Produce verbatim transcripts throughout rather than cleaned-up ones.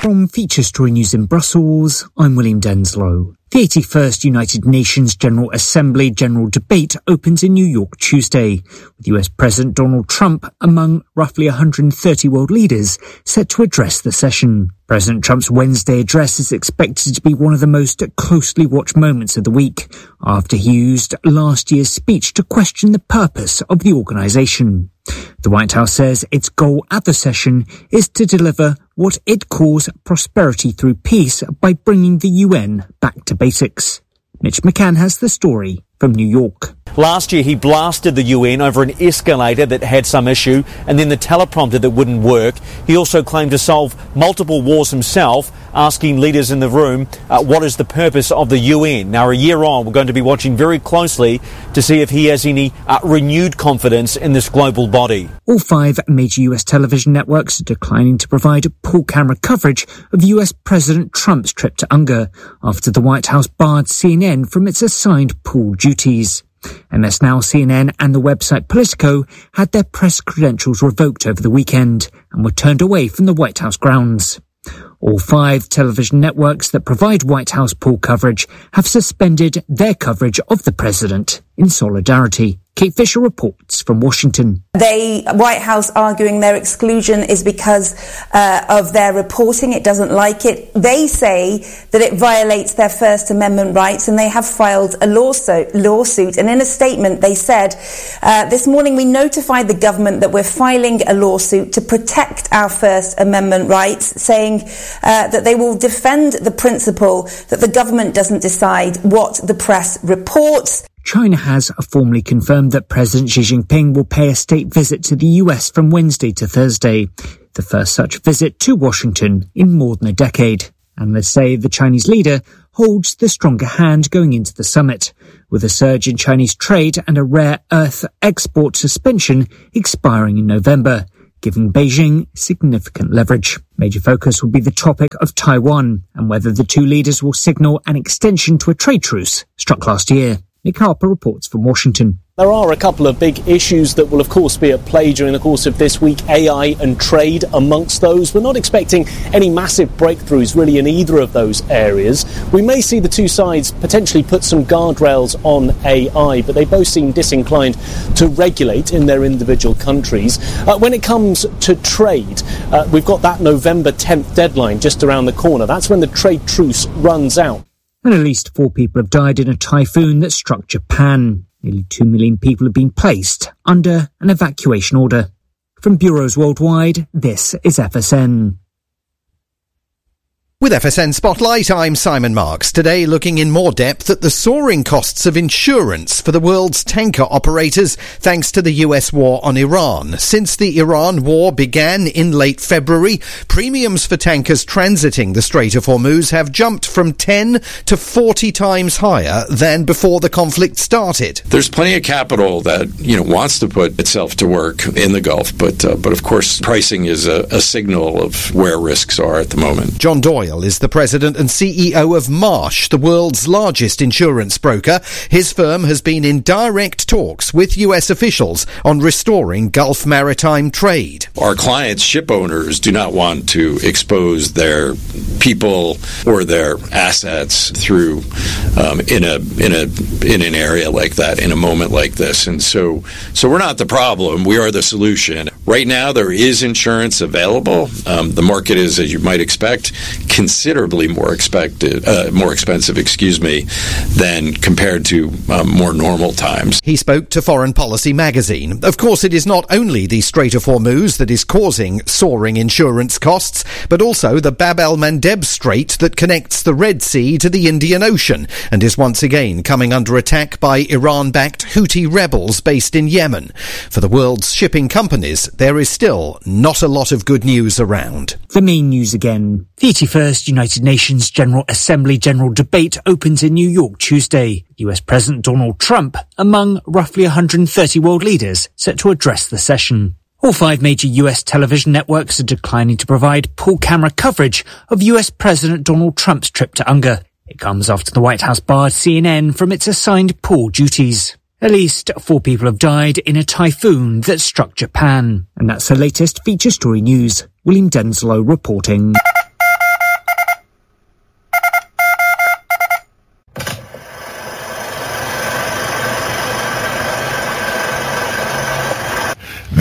From Feature Story News in Brussels, I'm William Denslow. The eighty-first United Nations General Assembly General Debate opens in New York Tuesday, with U S President Donald Trump among roughly one hundred thirty world leaders set to address the session. President Trump's Wednesday address is expected to be one of the most closely watched moments of the week, after he used last year's speech to question the purpose of the organization. The White House says its goal at the session is to deliver what it calls prosperity through peace by bringing the U N back to basics. Mitch McCann has the story from New York. Last year, he blasted the U N over an escalator that had some issue and then the teleprompter that wouldn't work. He also claimed to solve multiple wars himself, asking leaders in the room, uh, what is the purpose of the U N? Now, a year on, we're going to be watching very closely to see if he has any uh, renewed confidence in this global body. All five major U S television networks are declining to provide pool camera coverage of U S President Trump's trip to UNGA after the White House barred C N N from its assigned pool duties. M S Now, C N N and the website Politico had their press credentials revoked over the weekend and were turned away from the White House grounds. All five television networks that provide White House pool coverage have suspended their coverage of the president in solidarity. Kate Fisher reports from Washington. The White House arguing their exclusion is because uh, of their reporting. It doesn't like it. They say that it violates their First Amendment rights, and they have filed a lawsuit. lawsuit. And in a statement, they said, uh, this morning we notified the government that we're filing a lawsuit to protect our First Amendment rights, saying uh, that they will defend the principle that the government doesn't decide what the press reports. China has formally confirmed that President Xi Jinping will pay a state visit to the U S from Wednesday to Thursday, the first such visit to Washington in more than a decade. Analysts say the Chinese leader holds the stronger hand going into the summit, with a surge in Chinese trade and a rare earth export suspension expiring in November, giving Beijing significant leverage. Major focus will be the topic of Taiwan and whether the two leaders will signal an extension to a trade truce struck last year. Nick Harper reports from Washington. There are a couple of big issues that will, of course, be at play during the course of this week, A I and trade amongst those. We're not expecting any massive breakthroughs, really, in either of those areas. We may see the two sides potentially put some guardrails on A I, but they both seem disinclined to regulate in their individual countries. Uh, when it comes to trade, uh, we've got that November tenth deadline just around the corner. That's when the trade truce runs out. And at least four people have died in a typhoon that struck Japan. Nearly two million people have been placed under an evacuation order. From bureaus worldwide, this is F S N. With F S N Spotlight, I'm Simon Marks. Today looking in more depth at the soaring costs of insurance for the world's tanker operators thanks to the U S war on Iran. Since the Iran war began in late February, premiums for tankers transiting the Strait of Hormuz have jumped from ten to forty times higher than before the conflict started. There's plenty of capital that, you know, wants to put itself to work in the Gulf, but uh, but of course pricing is a, a signal of where risks are at the moment. John Doyle is the president and C E O of Marsh, the world's largest insurance broker. His firm has been in direct talks with U S officials on restoring Gulf maritime trade. Our clients, ship owners, do not want to expose their people or their assets through um, in a in a in an area like that, in a moment like this. And so so we're not the problem, we are the solution. Right now there is insurance available. Um, the market is, as you might expect, considerably more expected, uh, more expensive, excuse me, than compared to um, more normal times. He spoke to Foreign Policy magazine. Of course, it is not only the Strait of Hormuz that is causing soaring insurance costs, but also the Bab el-Mandeb Strait that connects the Red Sea to the Indian Ocean and is once again coming under attack by Iran-backed Houthi rebels based in Yemen. For the world's shipping companies, there is still not a lot of good news around. The main news again. The eighty-first United Nations General Assembly General Debate opens in New York Tuesday. U S President Donald Trump among roughly one hundred thirty world leaders set to address the session. All five major U S television networks are declining to provide pool camera coverage of U S President Donald Trump's trip to UNGA. It comes after the White House barred C N N from its assigned pool duties. At least four people have died in a typhoon that struck Japan. And that's the latest feature story news. William Denslow reporting.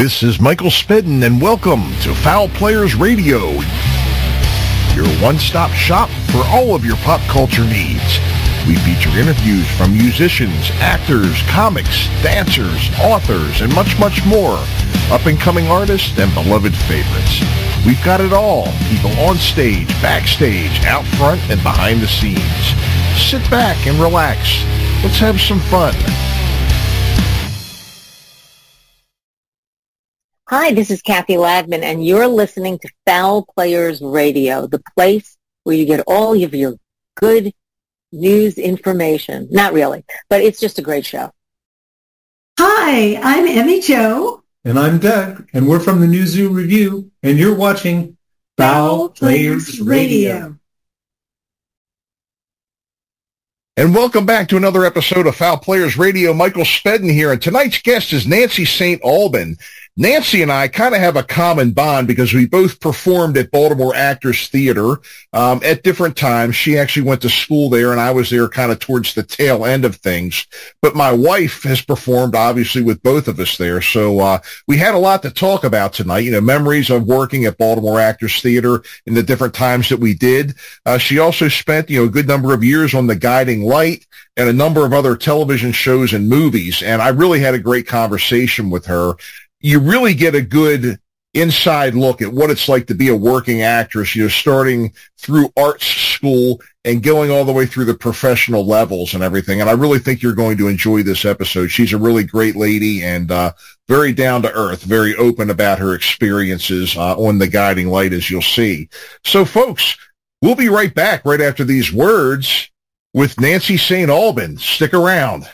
This is Michael Spedden, and welcome to Foul Players Radio, your one-stop shop for all of your pop culture needs. We feature interviews from musicians, actors, comics, dancers, authors, and much, much more. Up-and-coming artists and beloved favorites. We've got it all. People on stage, backstage, out front, and behind the scenes. Sit back and relax. Let's have some fun. Hi, this is Kathy Ladman, and you're listening to Foul Players Radio, the place where you get all of your good news information. Not really, but it's just a great show. Hi, I'm Emmy Jo. And I'm Doug, and we're from the New Zoo Review, and you're watching Foul Players Radio. And welcome back to another episode of Foul Players Radio. Michael Spedden here, and tonight's guest is Nancy Saint Albin. Nancy and I kind of have a common bond because we both performed at Baltimore Actors Theater um, at different times. She actually went to school there, and I was there kind of towards the tail end of things. But my wife has performed, obviously, with both of us there. So uh, we had a lot to talk about tonight, you know, memories of working at Baltimore Actors Theater in the different times that we did. Uh, she also spent, you know, a good number of years on The Guiding Light and a number of other television shows and movies. And I really had a great conversation with her. You really get a good inside look at what it's like to be a working actress, you know, starting through arts school and going all the way through the professional levels and everything. And I really think you're going to enjoy this episode. She's a really great lady and uh, very down to earth, very open about her experiences uh, on The Guiding Light, as you'll see. So, folks, we'll be right back right after these words with Nancy Saint Albin. Stick around.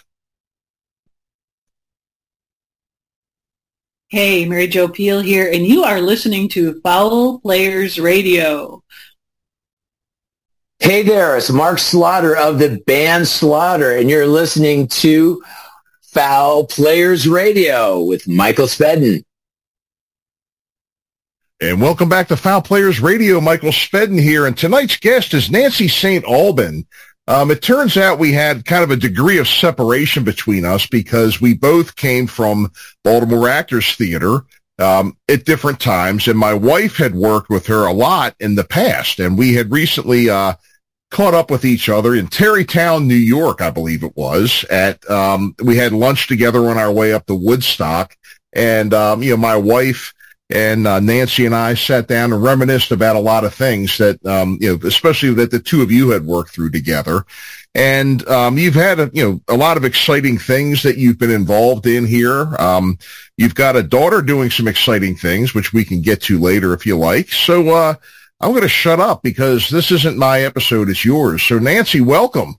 Hey, Mary Jo Peel here, and you are listening to Foul Players Radio. Hey there, it's Mark Slaughter of the band Slaughter, and you're listening to Foul Players Radio with Michael Spedden. And welcome back to Foul Players Radio. Michael Spedden here, and tonight's guest is Nancy Saint Albin. Um, it turns out we had kind of a degree of separation between us because we both came from Baltimore Actors Theater um, at different times, and my wife had worked with her a lot in the past, and we had recently uh, caught up with each other in Tarrytown, New York, I believe it was. At um, we had lunch together on our way up to Woodstock, and um, you know, my wife and uh, Nancy and I sat down and reminisced about a lot of things that, um, you know, especially that the two of you had worked through together. And um, you've had, a, you know, a lot of exciting things that you've been involved in here. Um, you've got a daughter doing some exciting things, which we can get to later if you like. So uh, I'm going to shut up because this isn't my episode, it's yours. So, Nancy, welcome.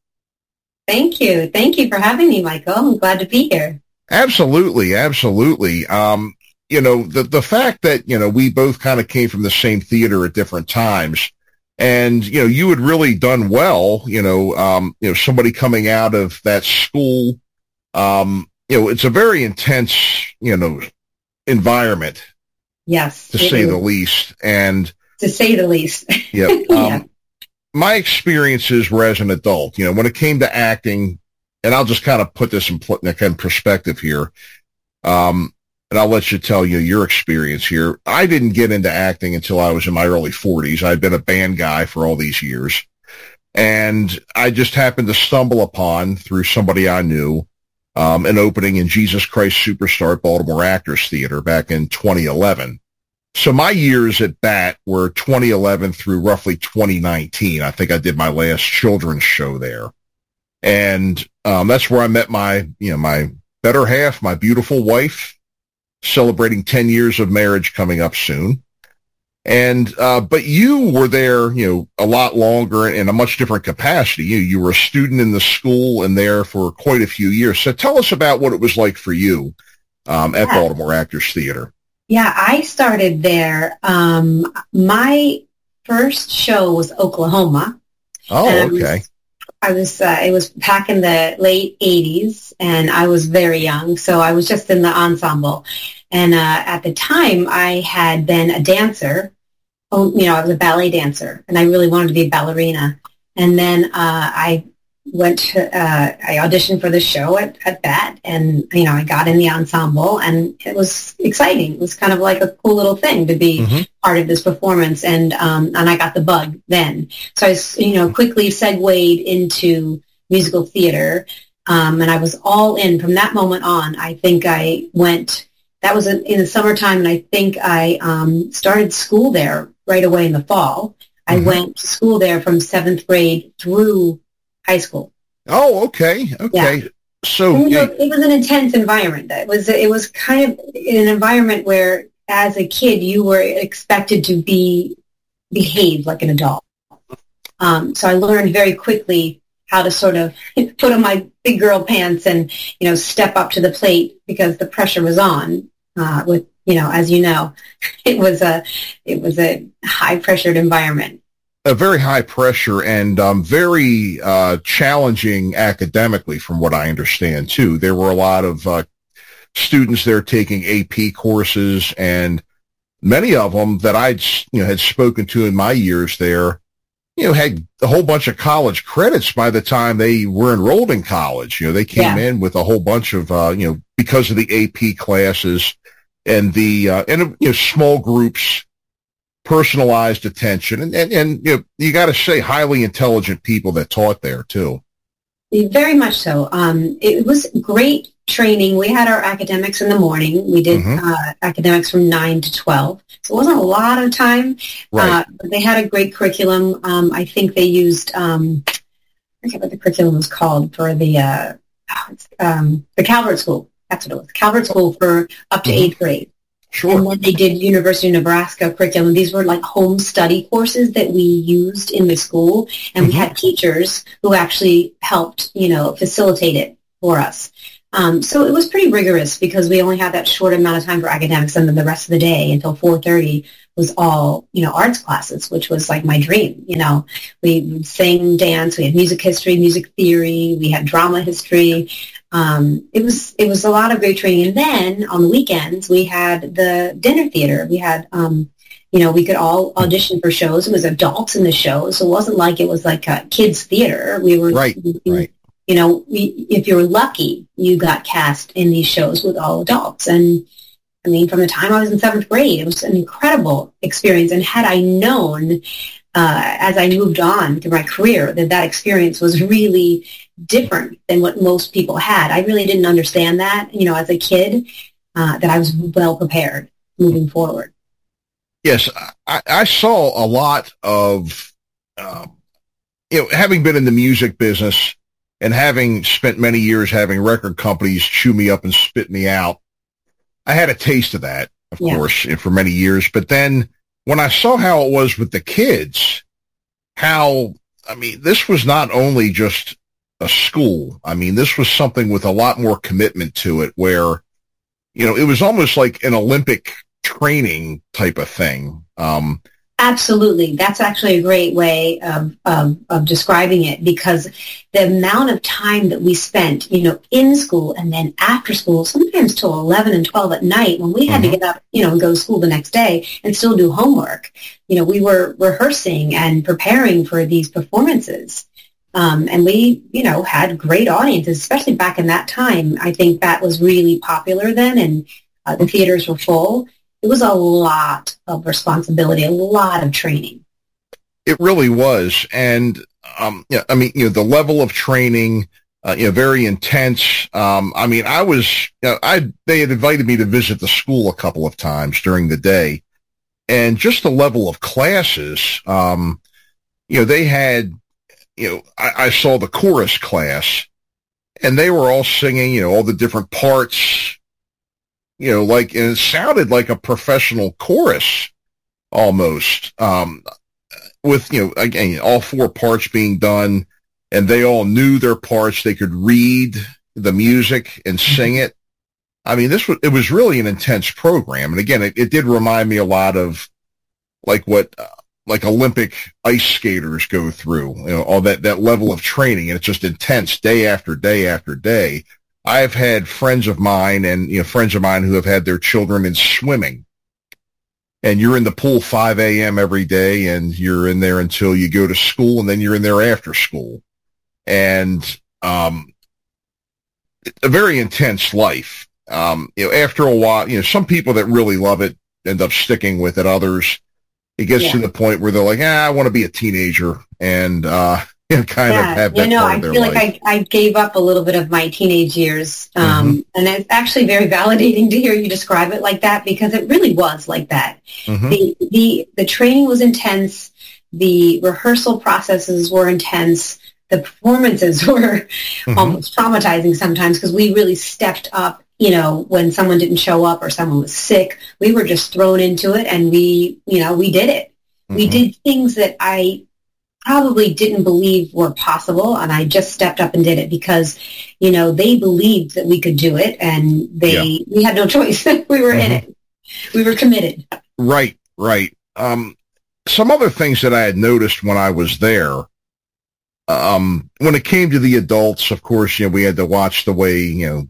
Thank you. Thank you for having me, Michael. I'm glad to be here. Absolutely, absolutely. Um, You know, the the fact that, you know, we both kind of came from the same theater at different times, and, you know, you had really done well, you know, um, you know, somebody coming out of that school, um, you know, it's a very intense, you know, environment. Yes. To say is. the least. And to say the least. Yeah. Um, yeah. My experiences were as an adult, you know, when it came to acting, and I'll just kind of put this in, in perspective here. Um, And I'll let you tell you your experience here. I didn't get into acting until I was in my early forties. I'd been a band guy for all these years. And I just happened to stumble upon, through somebody I knew, um, an opening in Jesus Christ Superstar at Baltimore Actors Theater back in twenty eleven. So my years at that were twenty eleven through roughly twenty nineteen. I think I did my last children's show there. And um, that's where I met my, you know, my better half, my beautiful wife, celebrating ten years of marriage coming up soon. And, uh, but you were there, you know, a lot longer in a much different capacity. You, you were a student in the school and there for quite a few years. So tell us about what it was like for you, um, at yeah. Baltimore Actors Theater. Yeah, I started there. Um, my first show was Oklahoma. Oh, okay. I was, uh, it was back in the late eighties, and I was very young, so I was just in the ensemble. And uh, at the time, I had been a dancer. Oh, you know, I was a ballet dancer, and I really wanted to be a ballerina. And then uh, I went to, uh, I auditioned for the show at, at Bat, and, you know, I got in the ensemble, and it was exciting. It was kind of like a cool little thing to be mm-hmm. part of this performance, and um, and I got the bug then. So I, you know, quickly segued into musical theater, um, and I was all in from that moment on. I think I went, that was in the summertime, and I think I um, started school there right away in the fall. I mm-hmm. went to school there from seventh grade through high school. Oh, okay, okay. Yeah. So and, you know, it was an intense environment. It was it was kind of an environment where, as a kid, you were expected to be behave like an adult. Um, so I learned very quickly how to sort of put on my big girl pants and, you know, step up to the plate because the pressure was on. Uh, with you know, as you know, it was a it was a high pressured environment. A very high pressure and um, very uh, challenging academically, from what I understand, too. There were a lot of uh, students there taking A P courses, and many of them that I'd you know had spoken to in my years there, you know, had a whole bunch of college credits by the time they were enrolled in college. You know, they came yeah. in with a whole bunch of, uh, you know, because of the A P classes and the, uh, and, you know, small groups, personalized attention, and, and, and you know, you got to say highly intelligent people that taught there too. Very much so. Um, it was great training. We had our academics in the morning. We did mm-hmm. uh, academics from nine to twelve. So it wasn't a lot of time, right. uh, but they had a great curriculum. Um, I think they used, um, I forget what the curriculum was called for the, uh, um, the Calvert School. That's what it was. Calvert School for up to mm-hmm. eighth grade. Sure. And when they did University of Nebraska curriculum, these were like home study courses that we used in the school, and mm-hmm. we had teachers who actually helped, you know, facilitate it for us. Um, so it was pretty rigorous because we only had that short amount of time for academics, and then the rest of the day until four thirty was all, you know, arts classes, which was like my dream. You know, we would sing, dance, we had music history, music theory, we had drama history. Um, it was it was a lot of great training. And then on the weekends, we had the dinner theater. We had, um, you know, we could all audition for shows. It was adults in the show, so it wasn't like it was like a kids' theater. We were, right, we, right. You know, we, if you were lucky, you got cast in these shows with all adults. And I mean, from the time I was in seventh grade, it was an incredible experience. And had I known, uh, as I moved on through my career, that that experience was really different than what most people had, I really didn't understand that, you know, as a kid, uh, that I was well prepared moving forward. Yes, I, I saw a lot of, uh, you know, having been in the music business and having spent many years having record companies chew me up and spit me out, I had a taste of that, of yeah. course, for many years. But then when I saw how it was with the kids, how, I mean, this was not only just a school. I mean, this was something with a lot more commitment to it where, you know, it was almost like an Olympic training type of thing. Um, Absolutely. That's actually a great way of, of, of describing it, because the amount of time that we spent, you know, in school and then after school, sometimes till eleven and twelve at night when we had mm-hmm. to get up, you know, and go to school the next day and still do homework. You know, we were rehearsing and preparing for these performances. Um, and we, you know, had great audiences, especially back in that time. I think that was really popular then, and uh, the theaters were full. It was a lot of responsibility, a lot of training. It really was. And, um, yeah, I mean, you know, the level of training, uh, you know, very intense. Um, I mean, I was, you know, I, they had invited me to visit the school a couple of times during the day, and just the level of classes, um, you know, they had, you know, I, I saw the chorus class, and they were all singing, you know, all the different parts, you know, like, and it sounded like a professional chorus almost, um, with, you know, again, all four parts being done, and they all knew their parts. They could read the music and sing it. I mean, this was, it was really an intense program. And again, it, it did remind me a lot of like what, uh, like Olympic ice skaters go through, you know, all that, that level of training. And it's just intense day after day after day. I've had friends of mine and, you know, friends of mine who have had their children in swimming, and you're in the pool five a.m. every day, and you're in there until you go to school, and then you're in there after school. and um, a very intense life. Um, you know, after a while, you know, some people that really love it end up sticking with it. Others, it gets yeah. to the point where they're like, ah, I want to be a teenager, and uh, and kind yeah. of have that you know, part I of their feel life. like I, I gave up a little bit of my teenage years, um, mm-hmm. and it's actually very validating to hear you describe it like that, because it really was like that. Mm-hmm. The, the the training was intense. The rehearsal processes were intense. The performances were mm-hmm. almost traumatizing sometimes, because we really stepped up. You know, when someone didn't show up or someone was sick, we were just thrown into it, and we, you know, we did it. Mm-hmm. We did things that I probably didn't believe were possible, and I just stepped up and did it because, you know, they believed that we could do it, and they yeah. we had no choice. We were mm-hmm. in it. We were committed. Right, right. Um, some other things that I had noticed when I was there, um, when it came to the adults, of course, you know, we had to watch the way, you know,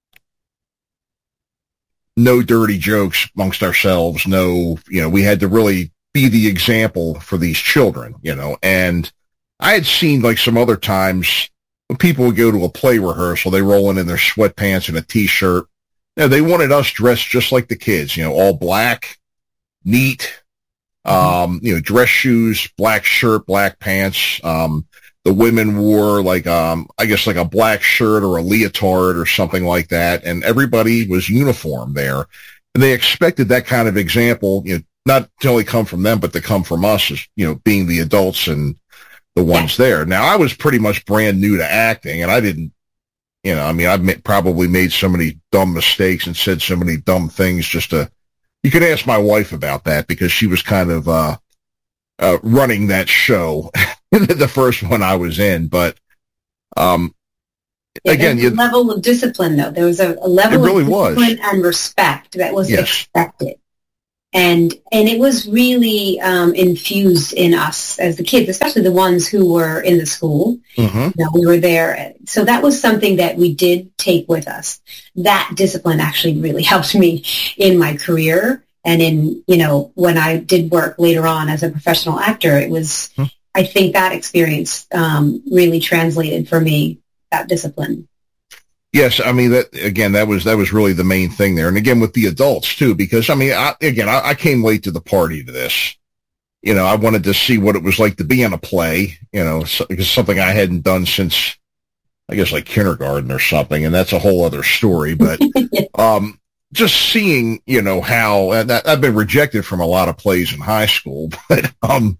no dirty jokes amongst ourselves. No, you know, we had to really be the example for these children, you know, and I had seen like some other times when people would go to a play rehearsal, they roll in in their sweatpants and a t-shirt. You know, they wanted us dressed just like the kids, you know, all black, neat, um, you know, dress shoes, black shirt, black pants. Um, the women wore like, um, I guess like a black shirt or a leotard or something like that. And everybody was uniform there. And they expected that kind of example, you know, not to only come from them, but to come from us as, you know, being the adults and the ones there. Now, I was pretty much brand new to acting, and I didn't, you know, I mean, I've ma- probably made so many dumb mistakes and said so many dumb things just to, you could ask my wife about that, because she was kind of, uh, uh, running that show, the first one I was in. But, um, yeah, again, you, a level of discipline, though. There was a, a level really of discipline was. and respect that was yes. expected. And and it was really um, infused in us as the kids, especially the ones who were in the school. Mm-hmm. You know, we were there. So that was something that we did take with us. That discipline actually really helped me in my career. And in, you know, when I did work later on as a professional actor, it was, mm-hmm. I think that experience um, really translated for me, that discipline. Yes, I mean, that again, that was that was really the main thing there. And again, with the adults, too, because, I mean, I, again, I, I came late to the party to this. You know, I wanted to see what it was like to be in a play, you know, so, it's something I hadn't done since, I guess, like kindergarten or something, and that's a whole other story. But um, just seeing, you know, how, and that, I've been rejected from a lot of plays in high school, but um,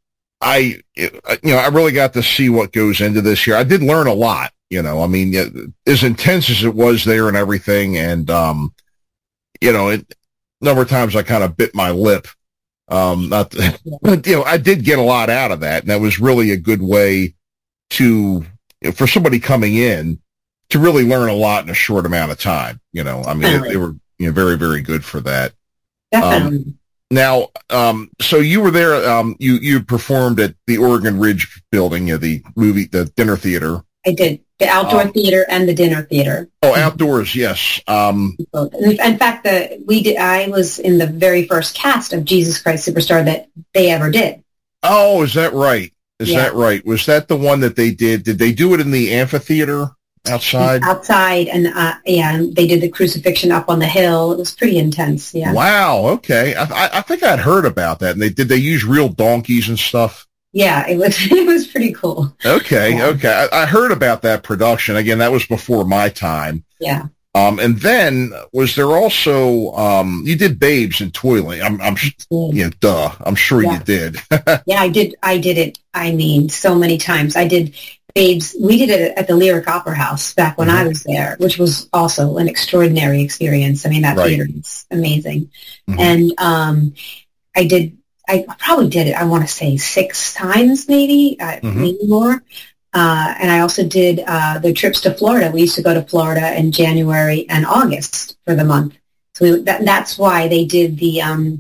I, you know, I really got to see what goes into this here. I did learn a lot. You know, I mean, as intense as it was there and everything, and, um, you know, it, a number of times I kind of bit my lip. Um, not, to, but, you know, I did get a lot out of that, and that was really a good way to, you know, for somebody coming in to really learn a lot in a short amount of time. You know, I mean, it, they were, you know, very, very good for that. Definitely. Um, now, um, so you were there, um, you, you performed at the Oregon Ridge building, you know, the movie, the dinner theater. I did. The outdoor um, theater and the dinner theater. Oh, outdoors, yes. Um, in fact, the we did. I was in the very first cast of Jesus Christ Superstar that they ever did. Oh, is that right? Is yeah. that right? Was that the one that they did? Did they do it in the amphitheater outside? Outside, and uh, yeah, they did the crucifixion up on the hill. It was pretty intense. Yeah. Wow. Okay. I, I think I'd heard about that. And they did they use real donkeys and stuff? Yeah, it was it was pretty cool. Okay, yeah. okay. I, I heard about that production. Again, that was before my time. Yeah. Um, and then was there also um, you did Babes in Toyland? I'm, I'm, you know, duh. I'm sure yeah. you did. yeah, I did. I did it. I mean, so many times. I did Babes. We did it at the Lyric Opera House back when mm-hmm. I was there, which was also an extraordinary experience. I mean, that right. theater is amazing. Mm-hmm. And um, I did. I probably did it, I want to say, six times maybe, uh, mm-hmm. maybe more. Uh, and I also did uh, the trips to Florida. We used to go to Florida in January and August for the month. So we, that, that's why they did the um,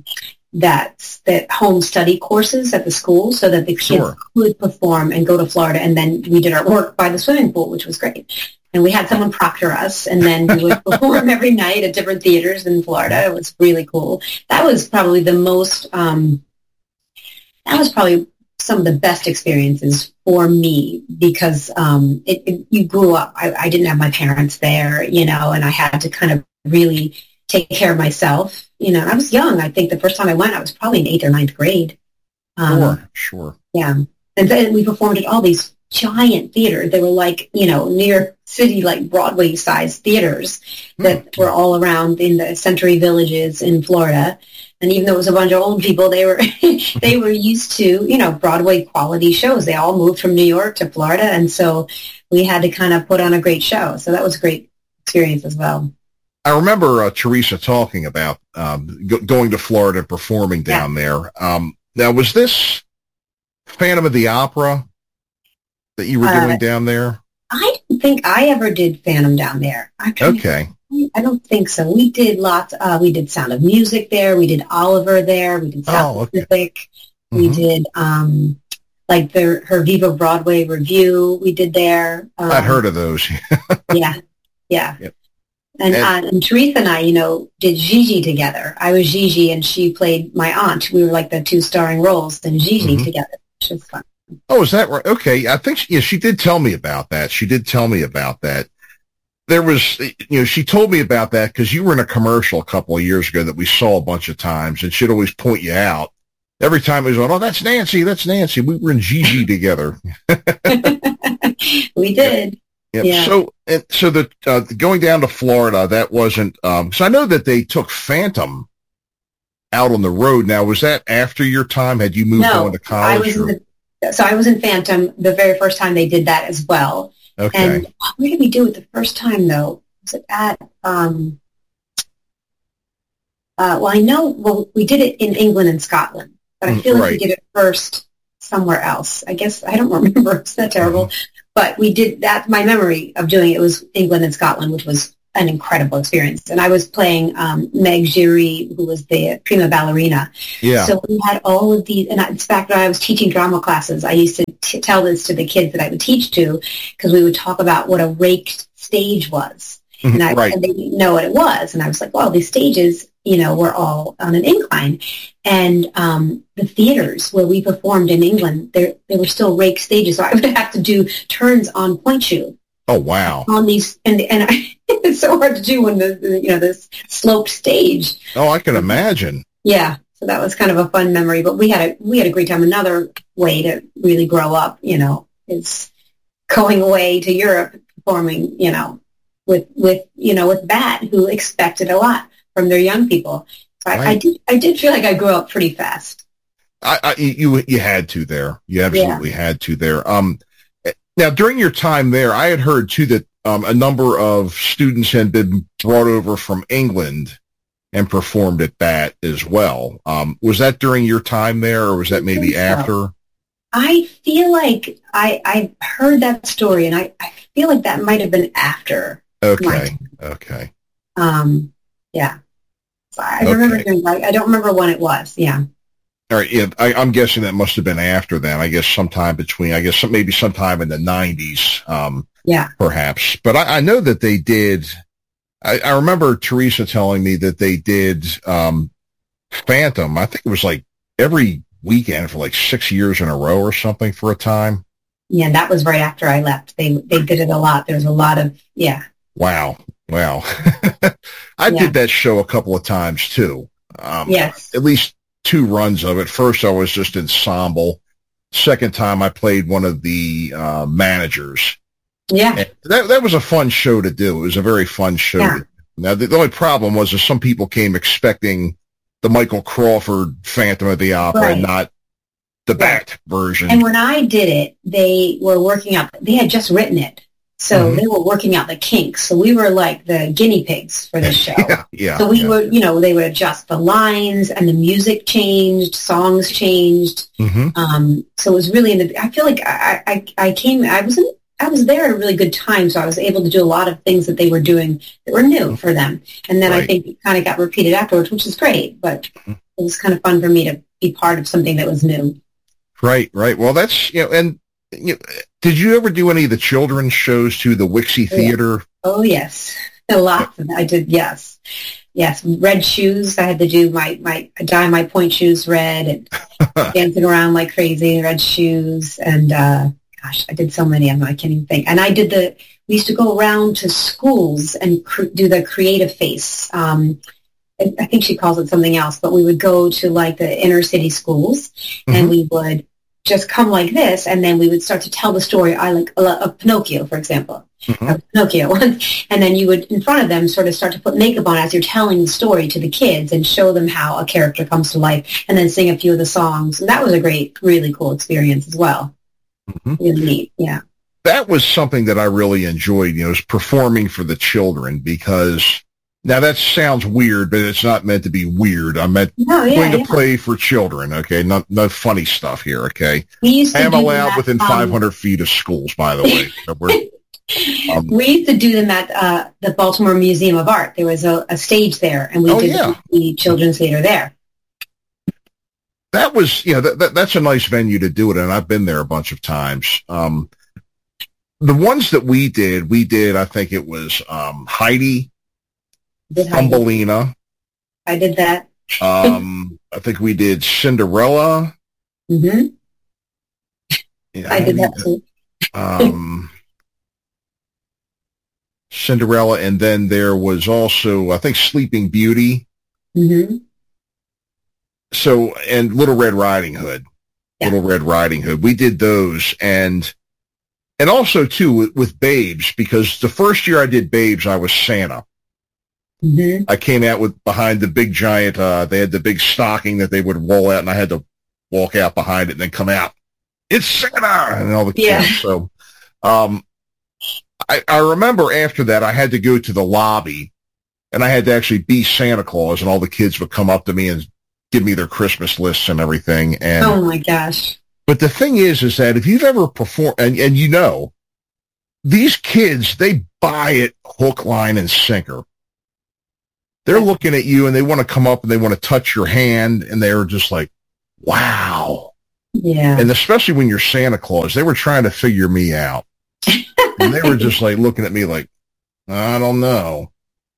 that, that home study courses at the school so that the kids sure. could perform and go to Florida. And then we did our work by the swimming pool, which was great. And we had someone proctor us, and then we would perform every night at different theaters in Florida. It was really cool. That was probably the most... Um, That was probably some of the best experiences for me because um, it, it, you grew up. I, I didn't have my parents there, you know, and I had to kind of really take care of myself. You know, I was young. I think the first time I went, I was probably in eighth or ninth grade. Um, sure, sure. Yeah. And then we performed at all these giant theaters. They were like, you know, New York City, like Broadway-sized theaters that mm-hmm. were all around in the Century Villages in Florida. And even though it was a bunch of old people, they were they were used to, you know, Broadway quality shows. They all moved from New York to Florida. And so we had to kind of put on a great show. So that was a great experience as well. I remember uh, Teresa talking about um, go- going to Florida and performing down yeah. there. Um, now, was this Phantom of the Opera that you were uh, doing down there? I don't think I ever did Phantom down there. I okay. I don't think so. We did lots. Uh, we did Sound of Music there. We did Oliver there. We did South oh, okay. Pacific. Mm-hmm. We did um, like the her Viva Broadway review. We did there. Um, I'd heard of those. yeah, yeah. Yep. And, and, uh, and Teresa and I, you know, did Gigi together. I was Gigi, and she played my aunt. We were like the two starring roles in Gigi mm-hmm. together, which was fun. Oh, is that right? Okay, I think she, yeah, she did tell me about that. She did tell me about that. There was, you know, she told me about that because you were in a commercial a couple of years ago that we saw a bunch of times, and she'd always point you out. Every time it was on, oh, that's Nancy, that's Nancy. We were in Gigi together. We did. Yep. Yeah. So, and so the uh, going down to Florida, that wasn't. Um, so I know that they took Phantom out on the road. Now, was that after your time? Had you moved no, on to college? I was in the, so I was in Phantom the very first time they did that as well. Okay. And where did we do it the first time, though? Was it at, um, uh, well, I know, well, we did it in England and Scotland, but I feel like right. we did it first somewhere else. I guess, I don't remember. It's not terrible. Mm-hmm. But we did that. My memory of doing it was England and Scotland, which was an incredible experience. And I was playing um, Meg Giry, who was the prima ballerina. Yeah. So we had all of these, and in fact, when I was teaching drama classes, I used to t- tell this to the kids that I would teach to, because we would talk about what a raked stage was. And, I, right. and they didn't know what it was. And I was like, well, these stages, you know, were all on an incline. And um, the theaters where we performed in England, they they were still raked stages. So I would have to do turns on point shoe. Oh, wow. On these, and and I, it's so hard to do when the, the, you know, this sloped stage. Oh, I can imagine. Yeah. So that was kind of a fun memory, but we had a, we had a great time. Another way to really grow up, you know, is going away to Europe, performing, you know, with, with, you know, with Bat, who expected a lot from their young people. So I, right. I did, I did feel like I grew up pretty fast. I, I you, you had to there. You absolutely yeah. had to there. Um, now during your time there, I had heard too that, um, a number of students had been brought over from England and performed at Bat as well. Um, was that during your time there, or was that maybe so. after? I feel like I, I heard that story, and I, I feel like that might have been after. Okay. Okay. Um, yeah. So I okay. remember doing, like, I don't remember when it was. Yeah. All right. Yeah, I, I'm guessing that must have been after then. I guess sometime between, I guess some, maybe sometime in the nineties. Um, yeah. Perhaps. But I, I know that they did. I, I remember Teresa telling me that they did um, Phantom. I think it was like every weekend for like six years in a row or something for a time. Yeah, that was right after I left. They they did it a lot. There was a lot of, yeah. Wow. Wow. I yeah. did that show a couple of times too. Um, yes. At least two runs of it. First, I was just ensemble. Second time, I played one of the uh, managers. Yeah. And that that was a fun show to do. It was a very fun show. Yeah. To, now, the, the only problem was that some people came expecting the Michael Crawford Phantom of the Opera right. and not the right. Bat version. And when I did it, they were working out, they had just written it. So mm-hmm. they were working out the kinks. So we were like the guinea pigs for this show. yeah, yeah. So we yeah. were, you know, they would adjust the lines, and the music changed, songs changed. Mm-hmm. Um, so it was really in the, I feel like I, I, I came, I was in, I was there at a really good time, so I was able to do a lot of things that they were doing that were new for them. And then right. I think it kind of got repeated afterwards, which is great, but it was kind of fun for me to be part of something that was new. Right, right. Well, that's, you know, and you know, did you ever do any of the children's shows to the Wixie Theater? Oh, yes. A lot of them. I did, yes. yes, red shoes. I had to do my, my dye my point shoes red and dancing around like crazy in red shoes. And uh, gosh, I did so many of them. I can't even think. And I did the, we used to go around to schools and cr- do the creative face. Um, I, I think she calls it something else, but we would go to like the inner city schools mm-hmm. and we would just come like this, and then we would start to tell the story. I like of Pinocchio, for example, mm-hmm. of Pinocchio, and then you would in front of them sort of start to put makeup on as you're telling the story to the kids and show them how a character comes to life, and then sing a few of the songs. And that was a great, really cool experience as well. Mm-hmm. Really neat, yeah. That was something that I really enjoyed. You know, is performing for the children, because now that sounds weird, but it's not meant to be weird. I meant no, yeah, going to yeah. play for children, okay? Not no funny stuff here, okay? We used to I am do allowed that, within um, five hundred feet of schools, by the way. So we're, um, we used to do them at uh, the Baltimore Museum of Art. There was a, a stage there, and we oh, did yeah. the children's theater there. That was, you know, that, that, that's a nice venue to do it, and I've been there a bunch of times. Um, the ones that we did, we did, I think it was um, Heidi, Thumbelina. I did that. um, I think we did Cinderella. Mm-hmm. Yeah, I did that too. um, Cinderella, and then there was also, I think, Sleeping Beauty. Mm-hmm. So, and Little Red Riding Hood. Yeah. Little Red Riding Hood. We did those, and and also, too, with, with Babes, because the first year I did Babes, I was Santa. Mm-hmm. I came out with behind the big giant, uh, they had the big stocking that they would roll out, and I had to walk out behind it and then come out. It's Santa! And all the kids. Yeah. So, um, I, I remember after that, I had to go to the lobby, and I had to actually be Santa Claus, and all the kids would come up to me and give me their Christmas lists and everything. And oh my gosh. But the thing is, is that if you've ever performed, and, and you know, these kids, they buy it hook, line, and sinker. They're looking at you and they want to come up and they want to touch your hand, and they're just like, wow. Yeah. And especially when you're Santa Claus, they were trying to figure me out. And they were just like looking at me like, I don't know.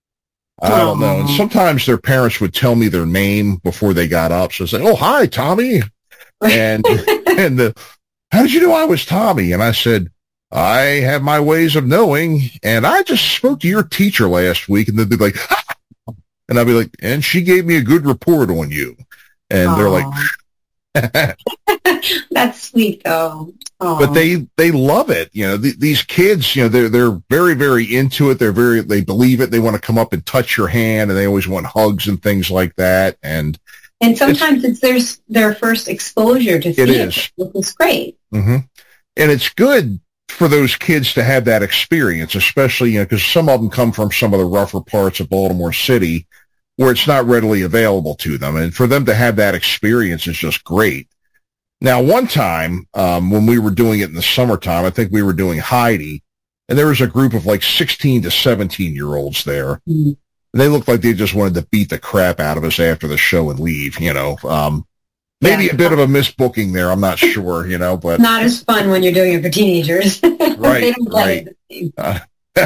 I don't know. And sometimes their parents would tell me their name before they got up. So say, oh, hi, Tommy. And, and the, how did you know I was Tommy? And I said, I have my ways of knowing. And I just spoke to your teacher last week. And they'd be like, ah! And I'd be like, and she gave me a good report on you. And Aww. They're like, that's sweet though. Aww. But they, they love it. You know, th- these kids, you know, they're, they're very, very into it. They're very, they believe it. They want to come up and touch your hand, and they always want hugs and things like that. And, and sometimes it's, it's their, their first exposure to theater, it is. which is great. Mm-hmm. And it's good for those kids to have that experience, especially, you know, because some of them come from some of the rougher parts of Baltimore City where it's not readily available to them. And for them to have that experience is just great. Now, one time, um, when we were doing it in the summertime, I think we were doing Heidi, and there was a group of like sixteen to seventeen-year-olds there. Mm-hmm. And they looked like they just wanted to beat the crap out of us after the show and leave, you know. Um, maybe yeah. a bit of a misbooking there, I'm not sure, you know. But not as fun when you're doing it for teenagers. Right, right. Uh,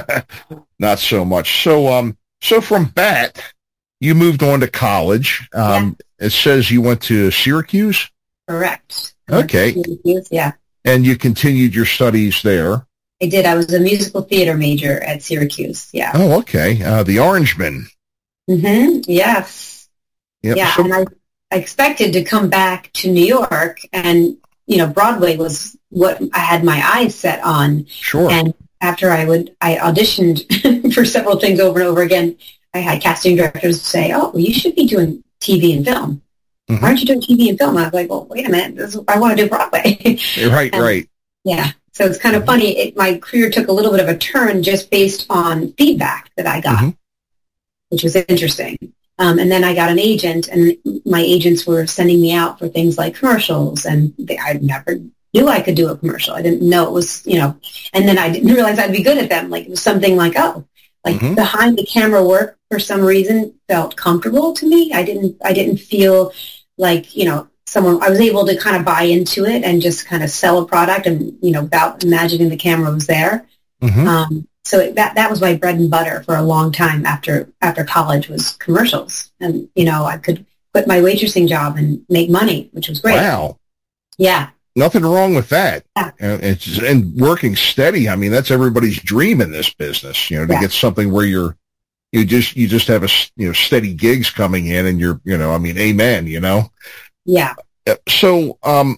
not so much. So, um, so from Bat, you moved on to college. Um, yeah. It says you went to Syracuse? Correct. Okay. Syracuse, yeah. And you continued your studies there? I did. I was a musical theater major at Syracuse, yeah. Oh, okay. Uh, the Orangemen. Mm-hmm. Yes. Yep. Yeah, So- and I, I expected to come back to New York, and, you know, Broadway was what I had my eyes set on. Sure. And after I would, I auditioned for several things over and over again. I had casting directors say, oh, well, you should be doing T V and film. Mm-hmm. Why aren't you doing T V and film? And I was like, well, wait a minute. This is, I want to do Broadway. Right, and, right. Yeah. So it's kind of funny. It, my career took a little bit of a turn just based on feedback that I got, mm-hmm. which was interesting. Um, and then I got an agent, and my agents were sending me out for things like commercials, and they, I never knew I could do a commercial. I didn't know it was, you know, and then I didn't realize I'd be good at them. Like it was something like, oh, like mm-hmm. behind the camera work for some reason felt comfortable to me. I didn't, I didn't feel like, you know, someone, I was able to kind of buy into it and just kind of sell a product and, you know, without imagining the camera was there. Mm-hmm. Um, so it, that that was my bread and butter for a long time after after college was commercials. And, you know, I could quit my waitressing job and make money, which was great. Wow. Yeah. Nothing wrong with that. Yeah. And, it's, and working steady, I mean, that's everybody's dream in this business, you know, to Yeah. get something where you're, you just, you just have a, you know, steady gigs coming in and you're, you know, I mean, amen, you know? Yeah. So, um,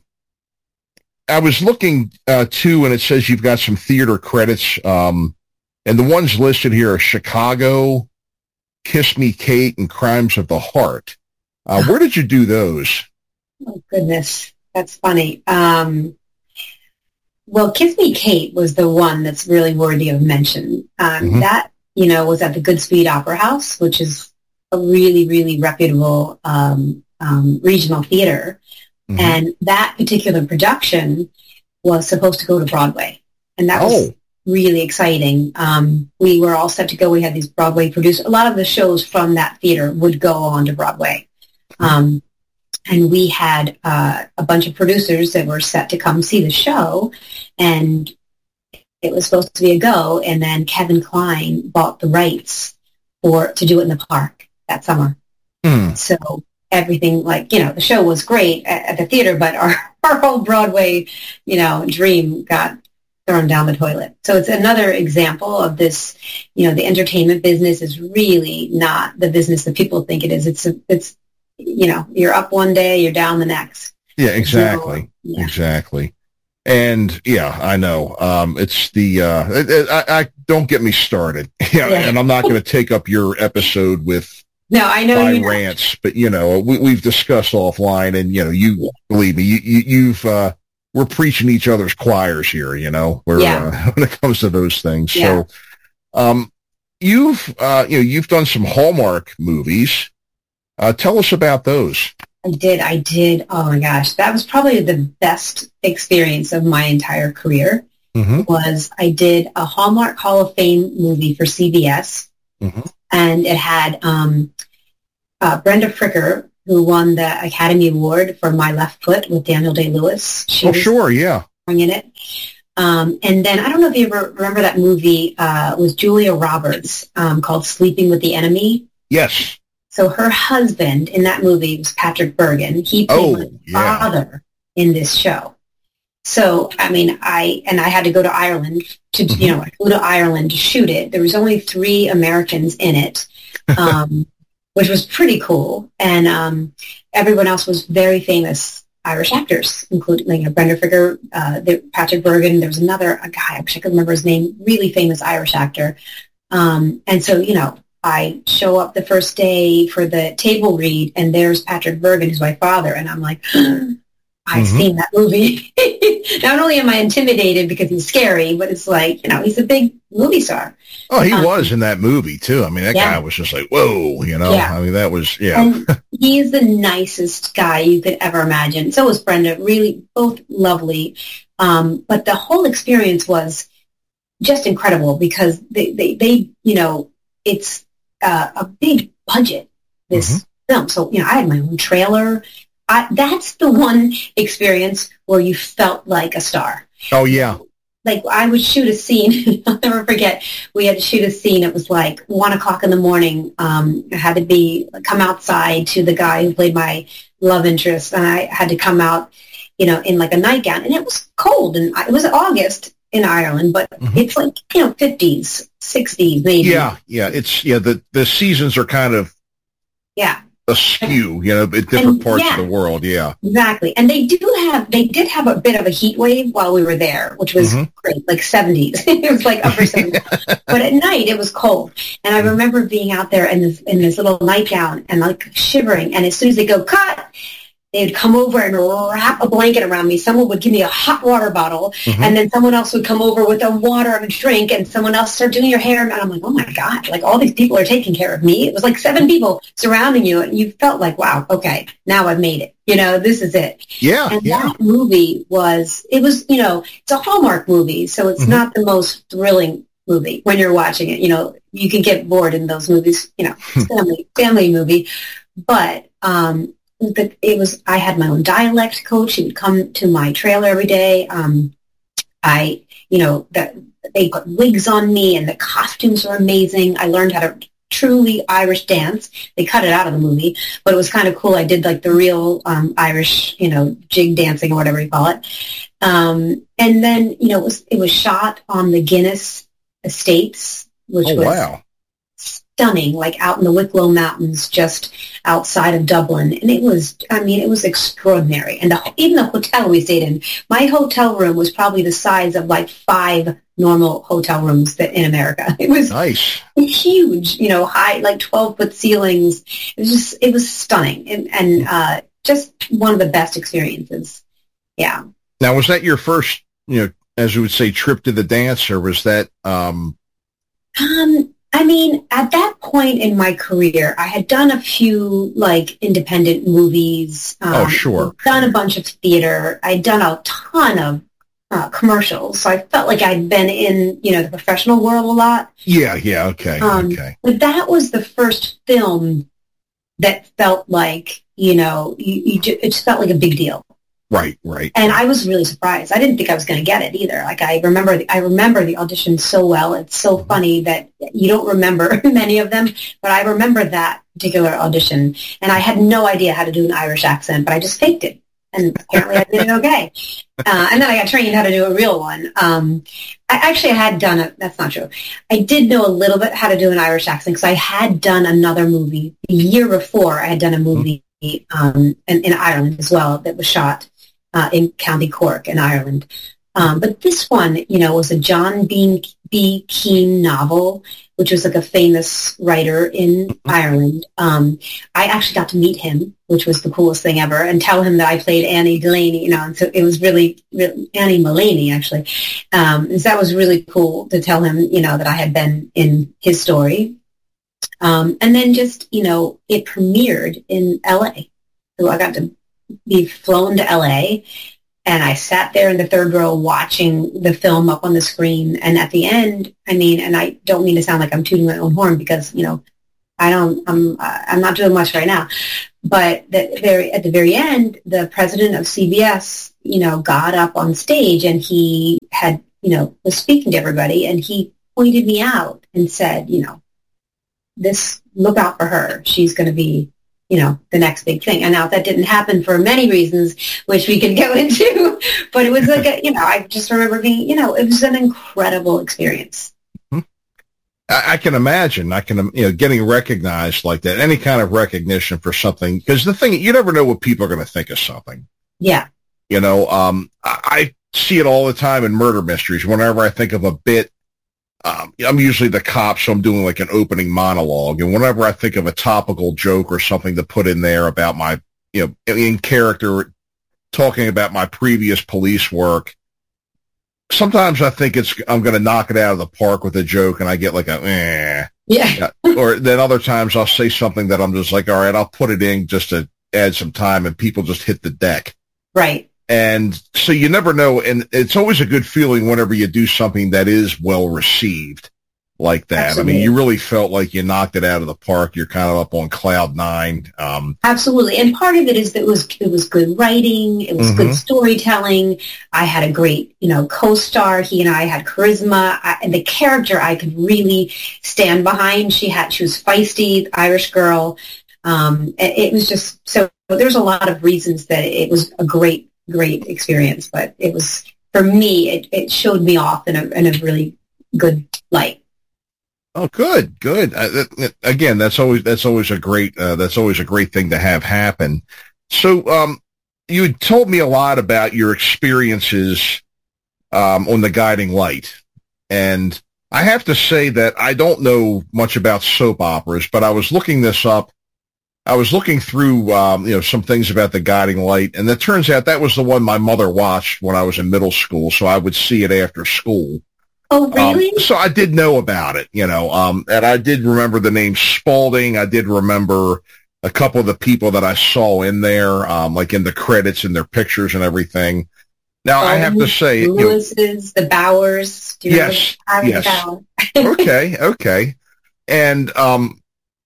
I was looking, uh, too, and it says you've got some theater credits, um, and the ones listed here are Chicago, Kiss Me, Kate, and Crimes of the Heart. Uh, where did you do those? Oh, goodness. That's funny. Um, well, Kiss Me, Kate was the one that's really worthy of mention. Um, Mhm. That, you know, was at the Goodspeed Opera House, which is a really, really reputable um, um, regional theater. Mhm. And that particular production was supposed to go to Broadway. And that was Oh. really exciting. Um, we were all set to go. We had these Broadway producers. A lot of the shows from that theater would go on to Broadway. Um, and we had uh, a bunch of producers that were set to come see the show. And it was supposed to be a go. And then Kevin Kline bought the rights for to do it in the park that summer. Mm. So everything, like, you know, the show was great at, at the theater, but our, our whole Broadway, you know, dream got thrown down the toilet. So it's another example of this, you know, the entertainment business is really not the business that people think it is. It's, a, it's, you know, you're up one day, you're down the next. Yeah, exactly. So, yeah. Exactly. And yeah, I know. Um, it's the, uh, it, it, I, I don't get me started. Yeah, Yeah. and I'm not going to take up your episode with No, I know my you know. rants, but you know, we, we've discussed offline, and you know, you believe me, you, you, you've, uh, we're preaching each other's choirs here, you know, where, Yeah. uh, when it comes to those things. Yeah. So, um, you've, uh, you know, you've done some Hallmark movies. Uh, tell us about those. I did. I did. Oh my gosh. That was probably the best experience of my entire career. Mm-hmm. Was I did a Hallmark Hall of Fame movie for C B S. Mm-hmm. And it had um, uh, Brenda Fricker, who won the Academy Award for My Left Foot with Daniel Day-Lewis. She Oh, was sure. Yeah. in it. Um, and then I don't know if you ever remember that movie uh, with Julia Roberts um, called Sleeping with the Enemy. Yes. So her husband in that movie was Patrick Bergen. He played Oh, my yeah. father in this show. So, I mean, I, and I had to go to Ireland to, Mm-hmm. you know, I flew to Ireland to shoot it. There was only three Americans in it, um, which was pretty cool. And um, everyone else was very famous Irish actors, including, like, you know, Brenda Fricker, uh, the, Patrick Bergen. There was another a guy, I wish I could remember his name, really famous Irish actor. Um, and so, you know, I show up the first day for the table read, and there's Patrick Bergen, who's my father, and I'm like, I've Mhm. seen that movie. Not only am I intimidated because he's scary, but it's like, you know, he's a big movie star. Oh, he Um, was in that movie too. I mean, that yeah. guy was just like, whoa, you know. Yeah. I mean, that was yeah. And he is the nicest guy you could ever imagine. So was Brenda, really both lovely. Um, but the whole experience was just incredible because they, they, they you know, it's uh, a big budget, this Mm-hmm. film. So, you know, I had my own trailer. I, that's the one experience where you felt like a star. Oh yeah. Like, I would shoot a scene. I'll never forget. We had to shoot a scene. It was like one o'clock in the morning. Um, I had to be come outside to the guy who played my love interest, and I had to come out, you know, in like a nightgown. And it was cold, and I, it was August in Ireland, but Mhm. it's like, you know, fifties, sixties, maybe. Yeah, yeah. It's yeah. The the seasons are kind of Yeah. askew, you know, in different And, parts yeah. of the world. Yeah. Exactly. And they do have, they did have a bit of a heat wave while we were there, which was Mhm. great, like seventies. It was like upper seventies. But at night it was cold. And I remember being out there in this, in this little nightgown and like shivering. And as soon as they go, cut, they'd come over and wrap a blanket around me. Someone would give me a hot water bottle, Mhm. and then someone else would come over with a water and a drink, and someone else start doing your hair. And I'm like, oh my God, like all these people are taking care of me. It was like seven people surrounding you, and you felt like, wow, okay, now I've made it. You know, this is it. Yeah. And yeah. that movie was, it was, you know, it's a Hallmark movie, so it's Mhm. not the most thrilling movie when you're watching it. You know, you can get bored in those movies, you know, it's a family, family movie. But, um, the, it was, I had my own dialect coach. He would come to my trailer every day. Um, I, you know, that they put wigs on me and the costumes were amazing. I learned how to truly Irish dance. They cut it out of the movie, but it was kind of cool. I did like the real um, Irish, you know, jig dancing or whatever you call it. Um, and then, you know, it was, it was shot on the Guinness Estates, which oh, was wow. stunning, like out in the Wicklow Mountains, just outside of Dublin. And it was, I mean, it was extraordinary. And the, even the hotel we stayed in, my hotel room was probably the size of like five normal hotel rooms that in America. It was nice, huge, you know, high, like twelve foot ceilings. It was just, it was stunning and, and uh, just one of the best experiences. Yeah. Now, was that your first, you know, as you would say, trip to the dance, or was that, um, um, I mean, at that point in my career, I had done a few, like, independent movies. Um, oh, sure. Done a bunch of theater. I'd done a ton of uh, commercials, so I felt like I'd been in, you know, the professional world a lot. Yeah, yeah, okay, um, okay. But that was the first film that felt like, you know, you, you ju- it just felt like a big deal. Right, right. And I was really surprised. I didn't think I was going to get it either. Like I remember, the, I remember the audition so well. It's so funny that you don't remember many of them, but I remember that particular audition, and I had no idea how to do an Irish accent, but I just faked it, and apparently I did it okay. Uh, and then I got trained how to do a real one. Um, I actually had done a. That's not true. I did know a little bit how to do an Irish accent because I had done another movie the year before. I had done a movie um, in, in Ireland as well that was shot. Uh, in County Cork in Ireland. Um, but this one, you know, was a John B. B. Keane novel, which was like a famous writer in Ireland. Um, I actually got to meet him, which was the coolest thing ever, and tell him that I played Annie Delaney, you know, and so it was really, really Annie Mullaney, actually. Um, and so that was really cool to tell him, you know, that I had been in his story. Um, and then just, you know, it premiered in L A. So I got to be flown to L A, and I sat there in the third row watching the film up on the screen. And at the end, I mean, and I don't mean to sound like I'm tooting my own horn because, you know, I don't, I'm, uh, I'm not doing much right now. But the very, at the very end, the president of C B S, you know, got up on stage and he had, you know, was speaking to everybody, and he pointed me out and said, you know, this, look out for her. She's going to be, you know, the next big thing. And now that didn't happen for many reasons, which we can go into, but it was like, a, you know, I just remember being, you know, it was an incredible experience. I, I can imagine, I can, you know, getting recognized like that, any kind of recognition for something, because the thing, you never know what people are going to think of something. Yeah. You know, um, I, I see it all the time in murder mysteries. Whenever I think of a bit, Um, I'm usually the cop, so I'm doing like an opening monologue. And whenever I think of a topical joke or something to put in there about my, you know, in character, talking about my previous police work, sometimes I think it's, I'm going to knock it out of the park with a joke, and I get like a, eh. Yeah. Or then other times I'll say something that I'm just like, all right, I'll put it in just to add some time, and people just hit the deck. Right. And so you never know, and it's always a good feeling whenever you do something that is well received like that. Absolutely. I mean, you really felt like you knocked it out of the park. You're kind of up on cloud nine. Um, Absolutely. And part of it is that it was, it was good writing. It was mm-hmm. good storytelling. I had a great, you know, co-star. He and I had charisma. I, and the character I could really stand behind. She had, she was feisty, Irish girl. Um, it, it was just, so there's a lot of reasons that it was a great, great experience, but it was, for me, it, it showed me off in a, in a really good light. Oh, good, good. Uh, that, again, that's always, that's always a great, uh, that's always a great thing to have happen. So, um, you had told me a lot about your experiences, um, on The Guiding Light. And I have to say that I don't know much about soap operas, but I was looking this up. I was looking through, um, you know, some things about The Guiding Light, and it turns out that was the one my mother watched when I was in middle school, so I would see it after school. Oh, really? Um, so I did know about it, you know, um, and I did remember the name Spaulding. I did remember a couple of the people that I saw in there, um, like in the credits and their pictures and everything. Now, um, I have to say... Lewis's, you know, the Bowers. Do you yes, yes. Bauer? okay, okay. And... um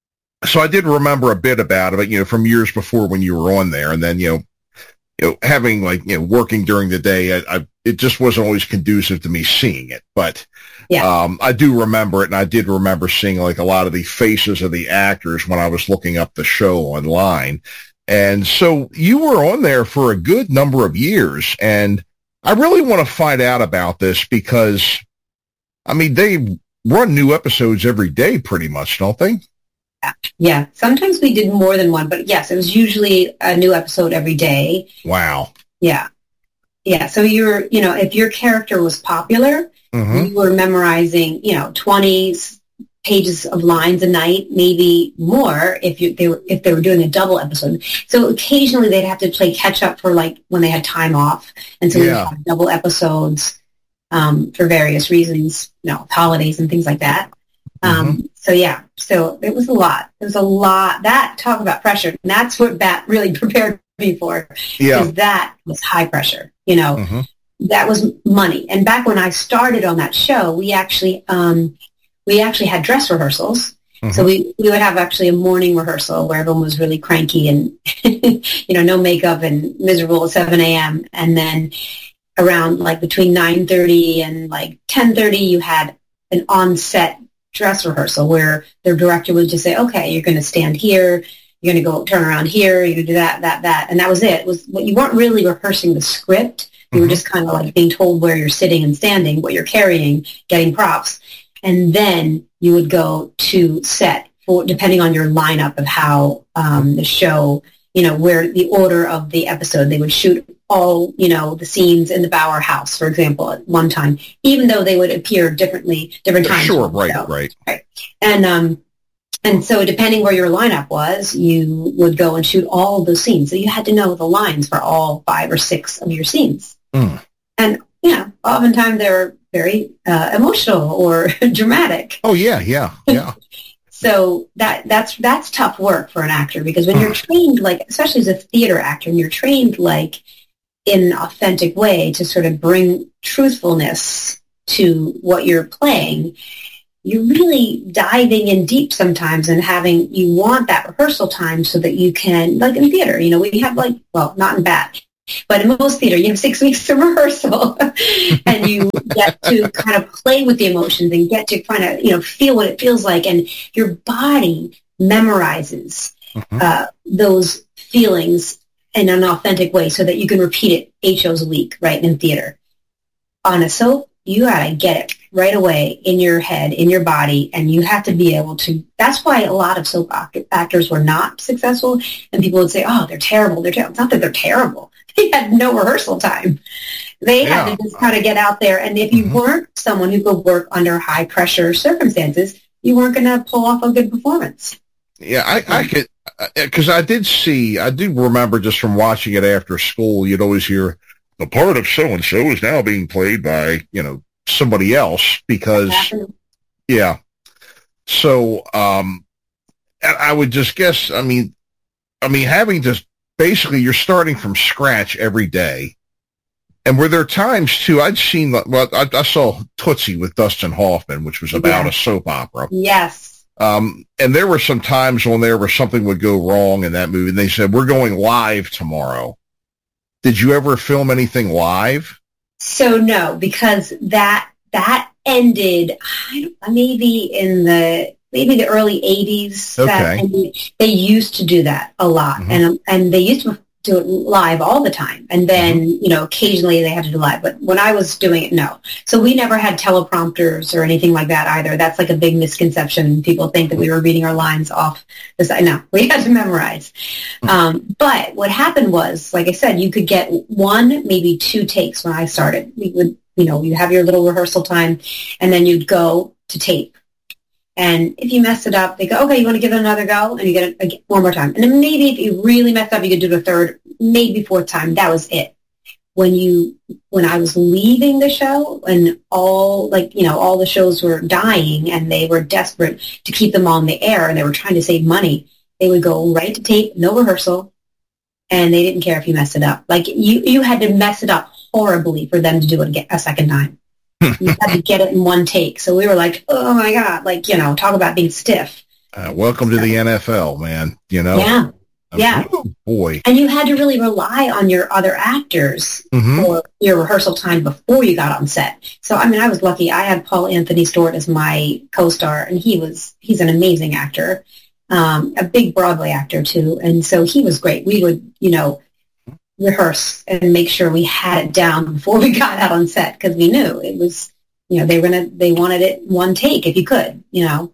So I did remember a bit about it, you know, from years before when you were on there, and then, you know, you know, having like, you know, working during the day, I, I it just wasn't always conducive to me seeing it. But yeah. um, I do remember it, and I did remember seeing like a lot of the faces of the actors when I was looking up the show online. And so you were on there for a good number of years, and I really want to find out about this because, I mean, they run new episodes every day pretty much, don't they? Yeah. Sometimes we did more than one, but yes, it was usually a new episode every day. Wow. Yeah. Yeah. So you're, you know, if your character was popular, mm-hmm. you were memorizing, you know, twenty pages of lines a night, maybe more if you they were if they were doing a double episode. So occasionally they'd have to play catch up for like when they had time off, and so Yeah. we had double episodes um, for various reasons, you know, holidays and things like that. Um, Mm-hmm. So yeah, so it was a lot. It was a lot. That talk about pressure, and that's what that really prepared me for. Yeah. Because that was high pressure. You know, Mm-hmm. that was money. And back when I started on that show, we actually um, we actually had dress rehearsals. Mm-hmm. So we, we would have actually a morning rehearsal where everyone was really cranky and, you know, no makeup and miserable at seven a.m. And then around like between nine thirty and like ten thirty, you had an on-set dress rehearsal where their director would just say, okay, you're going to stand here, you're going to go turn around here, you're going to do that, that, that. And that was it. It was you weren't really rehearsing the script. You were Mhm. just kind of like being told where you're sitting and standing, what you're carrying, getting props. And then you would go to set for, depending on your lineup of how um, the show, you know, where the order of the episode, they would shoot all, you know, the scenes in the Bauer house, for example, at one time, even though they would appear differently, different times. Sure, on the right, show. right. Right. And, um, and so depending where your lineup was, you would go and shoot all of those scenes. So you had to know the lines for all five or six of your scenes. Mm. And, you know, oftentimes they're very uh, emotional or dramatic. Oh, yeah, yeah, yeah. So that that's that's tough work for an actor because when you're trained, like, especially as a theater actor, and you're trained like in an authentic way to sort of bring truthfulness to what you're playing, you're really diving in deep sometimes and having, you want that rehearsal time so that you can, like in theater, you know, we have like, well, not in bat, but in most theater, you have six weeks of rehearsal and you get to kind of play with the emotions and get to kind of, you know, feel what it feels like. And your body memorizes Mhm. uh, those feelings in an authentic way so that you can repeat it eight shows a week, right, in theater. On a soap, you got to get it right away in your head, in your body, and you have to be able to. That's why a lot of soap act- actors were not successful, and people would say, oh, they're terrible. They're terrible. It's not that they're terrible. They had no rehearsal time. They Yeah. had to just kind of get out there, and if you Mhm. weren't someone who could work under high-pressure circumstances, you weren't going to pull off a good performance. Yeah, I, I could, because I did see, I do remember just from watching it after school, you'd always hear, the part of so-and-so is now being played by, you know, somebody else because, yeah. So, um, and I would just guess, I mean, I mean, having to, basically you're starting from scratch every day. And were there times too, I'd seen, well, I, I saw Tootsie with Dustin Hoffman, which was about Yeah. a soap opera. Yes. Um, and there were some times on there where something would go wrong in that movie, and they said, we're going live tomorrow. Did you ever film anything live? So no, because that that ended I don't, maybe in the maybe the early eighties. That Okay. ended. They used to do that a lot, Mhm. and and they used to do it live all the time. And then Mm-hmm. you know occasionally they had to do live, but when I was doing it, no. So we never had teleprompters or anything like that either. That's like a big misconception. People think that we were reading our lines off the side. No, we had to memorize. Um, but what happened was, like I said, you could get one, maybe two takes when I started. We would, you know, you have your little rehearsal time, and then you'd go to tape. And if you messed it up, they go, okay, you want to give it another go? And you get it again, one more time. And then maybe if you really messed up, you could do the third, maybe fourth time. That was it. When you, when I was leaving the show and all, like, you know, all the shows were dying and they were desperate to keep them on the air and they were trying to save money, they would go right to tape, no rehearsal, and they didn't care if you messed it up. Like, you, you had to mess it up horribly for them to do it again, a second time. You had to get it in one take. So we were like, oh, my God, like, you know, talk about being stiff. Uh, welcome to the N F L, man. You know? Yeah. Yeah. Oh, boy. And you had to really rely on your other actors mm-hmm. for your rehearsal time before you got on set. So, I mean, I was lucky. I had Paul Anthony Stewart as my co-star, and he was, he's an amazing actor, um, a big Broadway actor, too. And so he was great. We would, you know, rehearse and make sure we had it down before we got out on set because we knew it was, you know, they were gonna, they wanted it one take if you could, you know.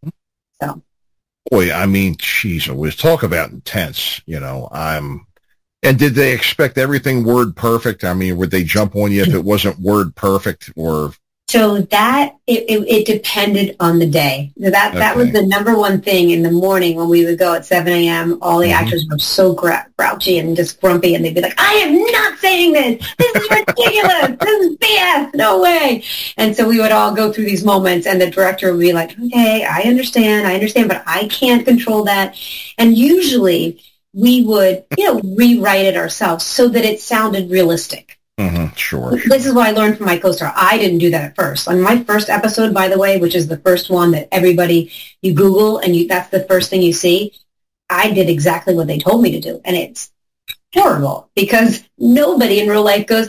So. Boy, I mean, geez, always talk about intense, you know. I'm, and did they expect everything word perfect? I mean, would they jump on you if it wasn't word perfect or? So that, it, it, it depended on the day. That okay. that was the number one thing in the morning when we would go at seven a.m. All the mm-hmm. actors were so gra- grouchy and just grumpy, and they'd be like, I am not saying this. This is ridiculous. This is B S. No way. And so we would all go through these moments, and the director would be like, okay, I understand. I understand, but I can't control that. And usually we would, you know, rewrite it ourselves so that it sounded realistic. Mm-hmm, sure, sure. This is what I learned from my co-star. I didn't do that at first. On my first episode, by the way, which is the first one that everybody, you Google and you, that's the first thing you see, I did exactly what they told me to do. And it's horrible because nobody in real life goes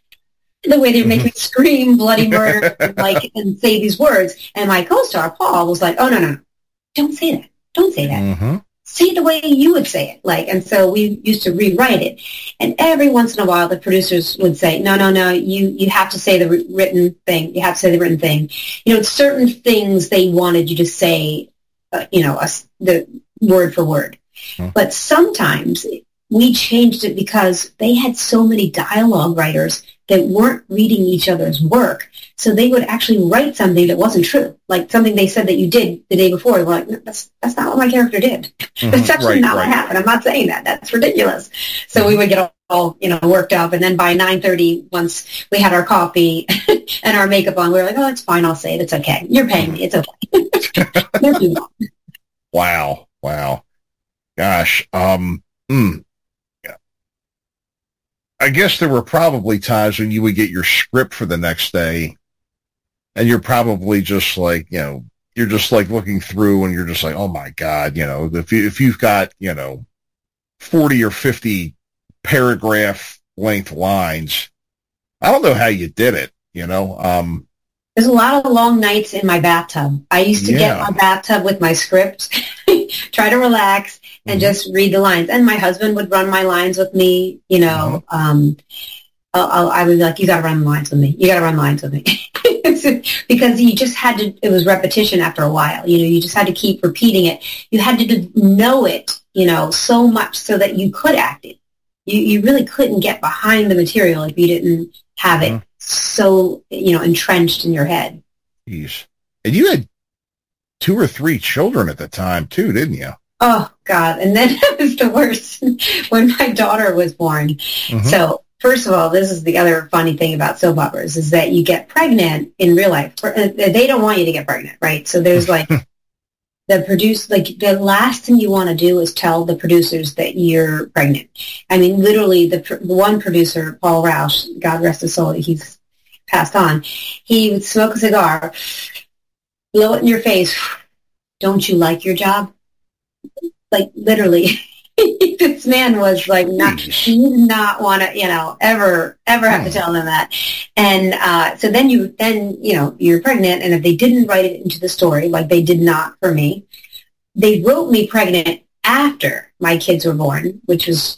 the way they make me scream bloody murder and, like, and say these words. And my co-star, Paul, was like, oh, no, no, no, don't say that. Don't say that. Mm-hmm. Say it the way you would say it. Like, and so we used to rewrite it. And every once in a while, the producers would say, no, no, no, you, you have to say the written thing. You have to say the written thing. You know, certain things they wanted you to say, uh, you know, a, the word for word. Mm-hmm. But sometimes we changed it because they had so many dialogue writers that weren't reading each other's work. So they would actually write something that wasn't true, like something they said that you did the day before. We're like, no, that's that's not what my character did. Mm-hmm. That's actually right, not right. what happened. I'm not saying that. That's ridiculous. So mm-hmm. we would get all, all, you know, worked up. And then by nine thirty, once we had our coffee and our makeup on, we were like, oh, it's fine. I'll say it. It's okay. You're paying me. It's okay. Wow. Wow. Gosh. Um, mm. I guess there were probably times when you would get your script for the next day and you're probably just like, you know, you're just like looking through and you're just like, oh my God, you know, if you, if you've got, you know, forty or fifty paragraph length lines, I don't know how you did it, you know. Um, There's a lot of long nights in my bathtub. I used to yeah. get my bathtub with my script, try to relax, and mm-hmm. just read the lines. And my husband would run my lines with me, you know. Mm-hmm. Um, I'll, I'll, I would be like, you got to run the lines with me. You got to run the lines with me. Because you just had to, it was repetition after a while. You know, you just had to keep repeating it. You had to know it, you know, so much so that you could act it. You, you really couldn't get behind the material if you didn't have it mm-hmm. so, you know, entrenched in your head. Jeez. And you had two or three children at the time, too, didn't you? Oh, God. And then it was the worst when my daughter was born. Mm-hmm. So, first of all, this is the other funny thing about soap operas is that you get pregnant in real life. They don't want you to get pregnant, right? So there's like the produce, like the last thing you want to do is tell the producers that you're pregnant. I mean, literally the, the one producer, Paul Rausch, God rest his soul, he's passed on. He would smoke a cigar, blow it in your face. Don't you like your job? Like literally. This man was like, not, he did not want to, you know, ever, ever have to tell them that. And uh, so then you, then, you know, you're pregnant, and if they didn't write it into the story, like they did not for me, they wrote me pregnant after my kids were born, which was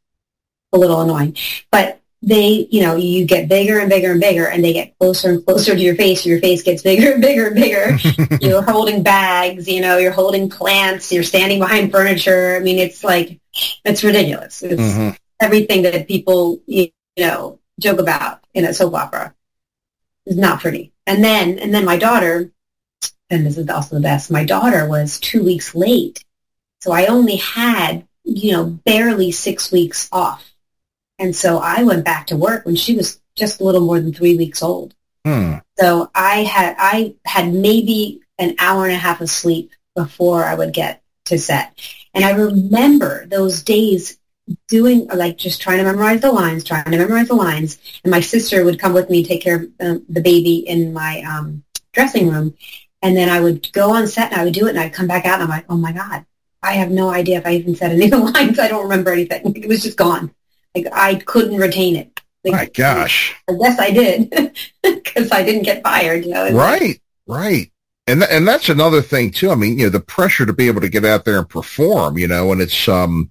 a little annoying. But they, you know, you get bigger and bigger and bigger, and they get closer and closer to your face. Your face gets bigger and bigger and bigger. You're holding bags, you know, you're holding plants, you're standing behind furniture. I mean, it's like, it's ridiculous. It's mm-hmm. everything that people, you know, joke about in a soap opera is not pretty. And then, and then my daughter, and this is also the best, my daughter was two weeks late. So I only had, you know, barely six weeks off. And so I went back to work when she was just a little more than three weeks old. Hmm. So I had I had maybe an hour and a half of sleep before I would get to set. And I remember those days doing, like, just trying to memorize the lines, trying to memorize the lines. And my sister would come with me, take care of um, the baby in my um, dressing room. And then I would go on set and I would do it, and I'd come back out and I'm like, oh, my God, I have no idea if I even said any of the lines. I don't remember anything. It was just gone. Like, I couldn't retain it. Like, my gosh. I guess I did, because I didn't get fired. You know? Right, right. And th- and that's another thing too. I mean, you know, the pressure to be able to get out there and perform, you know, and it's, um,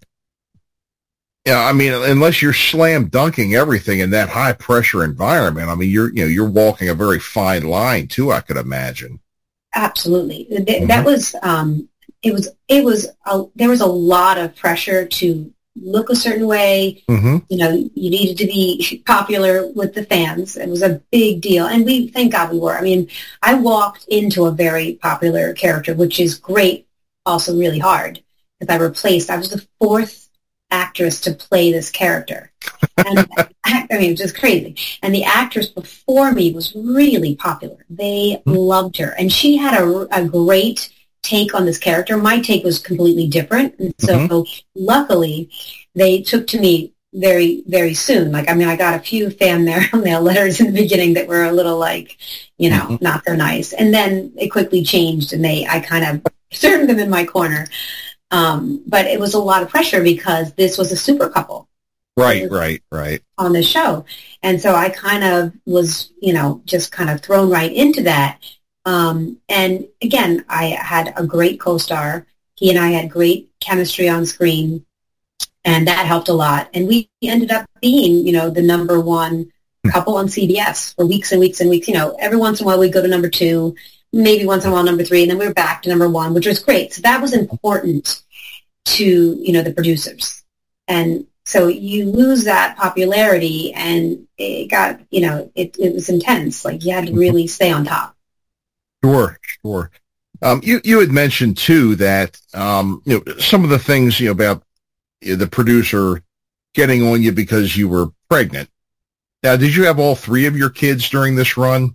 yeah, I mean, unless you're slam dunking everything in that high pressure environment, I mean, you're, you know, you're walking a very fine line too, I could imagine. Absolutely. Th- Mm-hmm. That was, um, it was, it was, a, there was a lot of pressure to look a certain way. Mm-hmm. You know, you needed to be popular with the fans. It was a big deal. And we, thank God we were. I mean, I walked into a very popular character, which is great, also really hard, because I replaced, I was the fourth actress to play this character. And I mean, just crazy. And the actress before me was really popular. They mm-hmm. loved her. And she had a, a great take on this character. My take was completely different. And so mm-hmm. luckily they took to me very, very soon. Like, I mean, I got a few fan mail, mail letters in the beginning that were a little like, you know, mm-hmm. not so nice. And then it quickly changed and they, I kind of turned them in my corner. Um, but it was a lot of pressure because this was a super couple. Right, right, right. On the show. And so I kind of was, you know, just kind of thrown right into that. Um, and again, I had a great co-star. He and I had great chemistry on screen, and that helped a lot. And we ended up being, you know, the number one couple on C B S for weeks and weeks and weeks. You know, every once in a while we'd go to number two, maybe once in a while number three, and then we were back to number one, which was great. So that was important to, you know, the producers. And so you lose that popularity, and it got, you know, it, it was intense. Like, you had to really stay on top. Sure, sure. Um, you, you had mentioned, too, that um, you know, some of the things, you know, about you know, the producer getting on you because you were pregnant. Now, did you have all three of your kids during this run?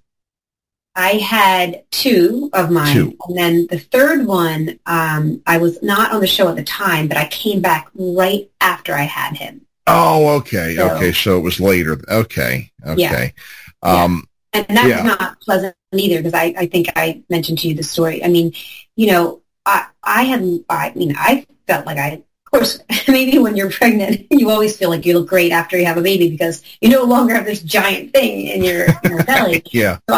I had two of mine. Two. And then the third one, um, I was not on the show at the time, but I came back right after I had him. Oh, okay. So, okay. So it was later. Okay. Okay. Yeah. Um, yeah. And that yeah. was not pleasant either, because I, I think I mentioned to you the story. I mean, you know, I, I had, I mean, I felt like I, of course, maybe when you're pregnant, you always feel like you look great after you have a baby because you no longer have this giant thing in your, in your belly. Yeah. So